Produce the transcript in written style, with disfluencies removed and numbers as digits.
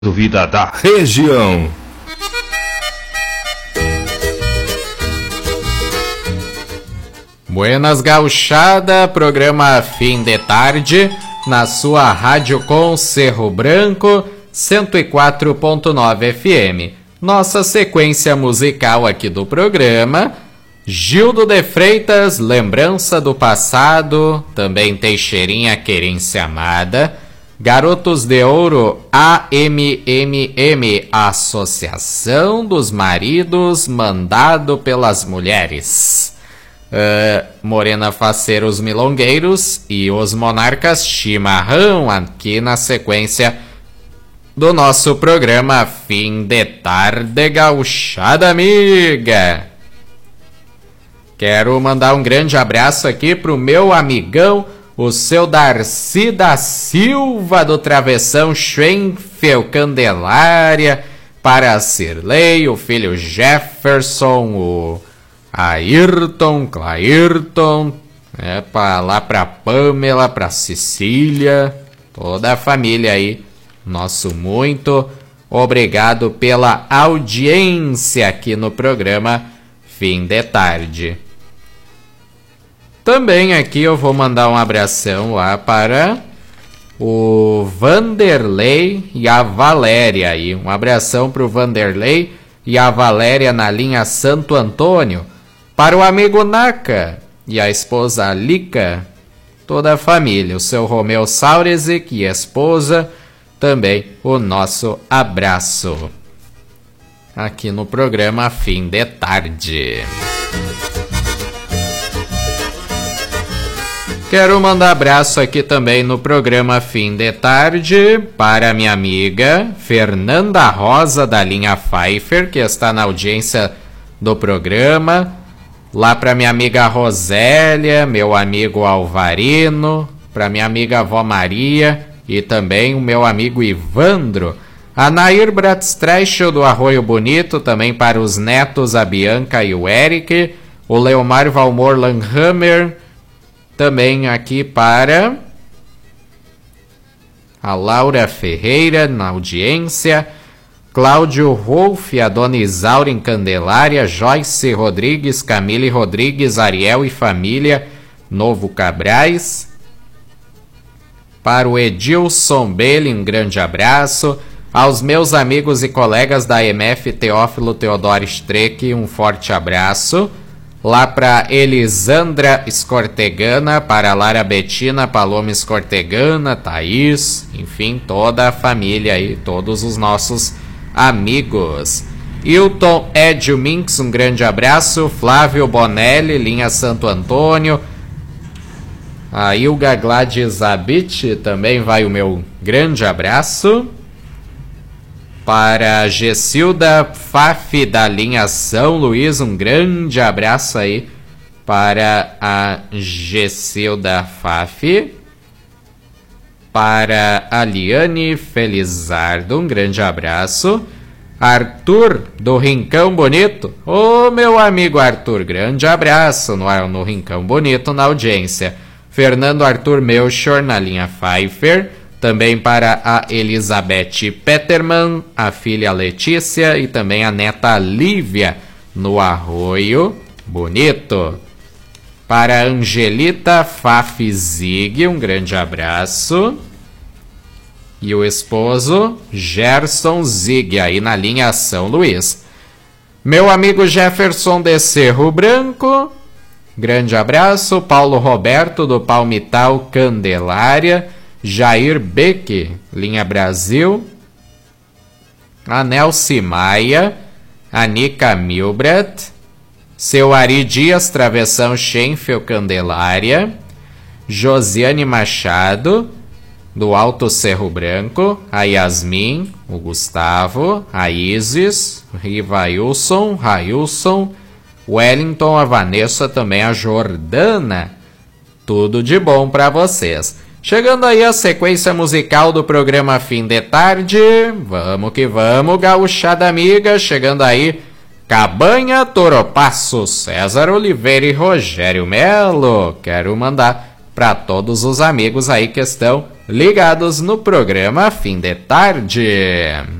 Dúvida da região. Buenas gauchada, programa Fim de Tarde, na sua rádio com Cerro Branco, 104.9 FM. Nossa sequência musical aqui do programa: Gildo de Freitas, Lembrança do Passado, também Teixeirinha, Querência Amada, Garotos de Ouro, AMMM, Associação dos Maridos Mandado pelas Mulheres, Morena Faceira, os Milongueiros e os Monarcas Chimarrão, aqui na sequência do nosso programa Fim de Tarde, gauchada amiga. Quero mandar um grande abraço aqui pro meu amigão, o seu Darcy da Silva, do Travessão Schwenfel Candelária, para Cirlei, o filho Jefferson, o Ayrton, Clairton, lá pra Pamela, pra Cecília, toda a família aí. Nosso muito obrigado pela audiência aqui no programa Fim de Tarde. Também aqui eu vou mandar um abração lá para o Vanderlei e a Valéria aí. Um abração para o Vanderlei e a Valéria na linha Santo Antônio. Para o amigo Naka e a esposa Lica, toda a família. O seu Romeu Sauresic e a esposa, também o nosso abraço. Aqui no programa Fim de Tarde. Quero mandar abraço aqui também no programa Fim de Tarde para minha amiga Fernanda Rosa, da linha Pfeiffer, que está na audiência do programa. Lá para minha amiga Rosélia, meu amigo Alvarino, para minha amiga Avó Maria e também o meu amigo Ivandro. A Nair Bratstreichel, do Arroio Bonito, também para os netos, a Bianca e o Eric. O Leomar Valmor Langhammer, também aqui para a Laura Ferreira, na audiência. Cláudio Rolf, a Dona Isaura em Candelária. Joyce Rodrigues, Camille Rodrigues, Ariel e família, Novo Cabrais. Para o Edilson Belli, um grande abraço. Aos meus amigos e colegas da MF, Teófilo Teodoro Streck, um forte abraço. Lá para Elisandra Escortegana, para Lara Betina, Paloma Escortegana, Thaís, enfim, toda a família aí, todos os nossos amigos. Hilton Edio Minx, um grande abraço. Flávio Bonelli, linha Santo Antônio. A Ilga Gladys Abit, também vai o meu grande abraço. Para Gessilda Faf, da linha São Luís, um grande abraço aí para a Gessilda Faf. Para a Liane Felizardo, um grande abraço. Arthur, do Rincão Bonito, ô meu amigo Arthur, grande abraço no Rincão Bonito, na audiência. Fernando Arthur Melchior, na linha Pfeiffer. Também para a Elizabeth Peterman, a filha Letícia e também a neta Lívia, no Arroio Bonito. Para a Angelita Faf Zig, um grande abraço. E o esposo Gerson Zig, aí na linha São Luís. Meu amigo Jefferson de Cerro Branco, grande abraço. Paulo Roberto, do Palmital Candelária. Jair Beck, linha Brasil. A Nelci Maia, a Nica Milbret, seu Ari Dias, Travessão Schenfel Candelária. Josiane Machado, do Alto Cerro Branco. A Yasmin, o Gustavo, a Isis, Rivailson, Railson, Wellington, a Vanessa, também a Jordana. Tudo de bom para vocês. Chegando aí a sequência musical do programa Fim de Tarde. Vamos que vamos, gauchada amiga. Chegando aí, Cabanha, Toropaço, César Oliveira e Rogério Melo. Quero mandar para todos os amigos aí que estão ligados no programa Fim de Tarde.